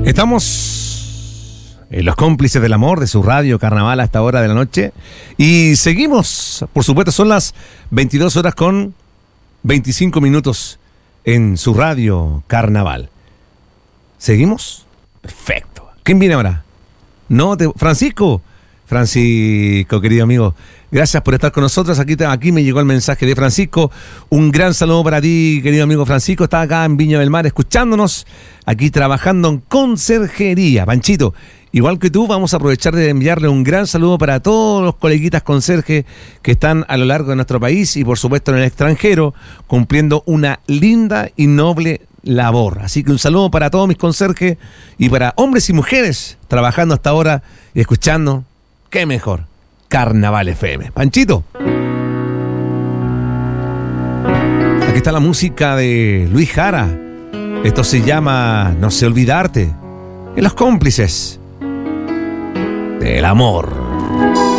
Estamos en Los Cómplices del Amor de su radio Carnaval a esta hora de la noche. Y seguimos, por supuesto, son las 22 horas con 25 minutos en su radio Carnaval. ¿Seguimos? Perfecto. ¿Quién viene ahora? Francisco, querido amigo, gracias por estar con nosotros. Aquí me llegó el mensaje de Francisco. Un gran saludo para ti, querido amigo Francisco. Está acá en Viña del Mar escuchándonos, aquí trabajando en conserjería. Panchito, igual que tú, vamos a aprovechar de enviarle un gran saludo para todos los coleguitas conserjes que están a lo largo de nuestro país y por supuesto en el extranjero, cumpliendo una linda y noble labor. Así que un saludo para todos mis conserjes y para hombres y mujeres trabajando hasta ahora y escuchando, qué mejor, Carnaval FM. Panchito, aquí está la música de Luis Jara. Esto se llama No sé olvidarte. En Los Cómplices del Amor.